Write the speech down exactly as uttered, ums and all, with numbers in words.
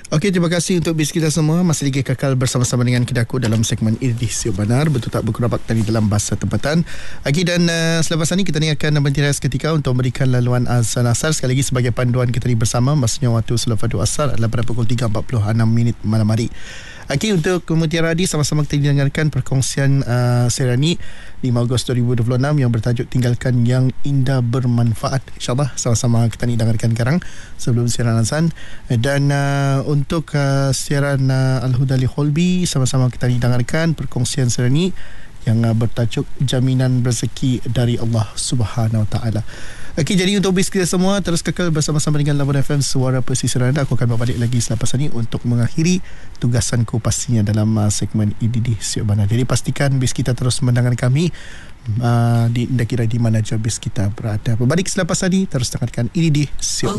Okey, terima kasih untuk bis kita semua. Masih lagi kekal bersama-sama dengan Kedaku dalam segmen Edisi Benar. Betul tak berkerabat tadi dalam bahasa tempatan. Okey, dan uh, selepas ini kita ni akan berhenti seketika untuk memberikan laluan azan asar. Sekali lagi sebagai panduan kita ni bersama, maksudnya waktu selepas asar adalah pada pukul tiga empat puluh enam minit malam hari. Okey, untuk Mutiara Adi, sama-sama kita dengarkan perkongsian uh, Serani lima Ogos dua ribu dua puluh enam yang bertajuk Tinggalkan Yang Indah Bermanfaat. InsyaAllah sama-sama kita ni dengarkan sekarang sebelum siaran azan. Dan uh, untuk uh, siaran uh, Al-Huda li Holbi, sama-sama kita ni dengarkan perkongsian Serani yang uh, bertajuk Jaminan Rezeki dari Allah Subhanahu Wa Taala. Okey, jadi untuk bis kita semua terus kekal bersama-sama dengan Labuan F M Suara Pesisir Anda. Aku akan balik lagi selepas ini untuk mengakhiri tugasanku pastinya dalam uh, segmen I D D Siok Benar. Jadi pastikan bis kita terus mendengar kami uh, di, kira di mana je bis kita berada. Berbalik selepas ini terus dengarkan I D D Siok Benar.